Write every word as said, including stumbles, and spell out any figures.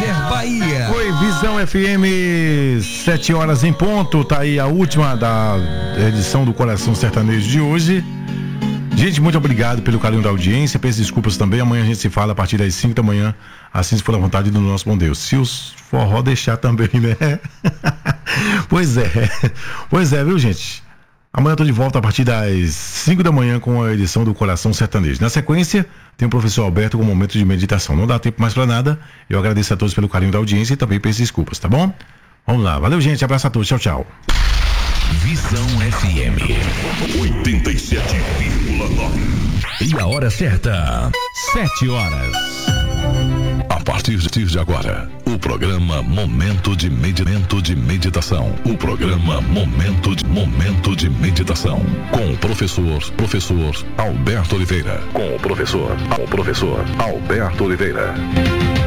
Axé Bahia. Oi, Visão F M, sete horas em ponto. Tá aí a última da edição do Coração Sertanejo de hoje. Gente, muito obrigado pelo carinho da audiência. Peço desculpas também. Amanhã a gente se fala a partir das cinco da manhã. Assim, se for a vontade do nosso bom Deus. Se os forró deixar também, né? Pois é. Pois é, viu, gente? Amanhã eu tô de volta a partir das cinco da manhã com a edição do Coração Sertanejo. Na sequência, tem o professor Alberto com um momento de meditação. Não dá tempo mais pra nada. Eu agradeço a todos pelo carinho da audiência e também peço desculpas, tá bom? Vamos lá. Valeu, gente. Abraço a todos. Tchau, tchau. Visão F M oitenta e sete vírgula nove. E a hora certa, sete horas. A partir de agora, o programa Momento de Medimento de Meditação. O programa Momento de Momento de Meditação. Com o professor, professor Alberto Oliveira. Com o professor, o professor Alberto Oliveira.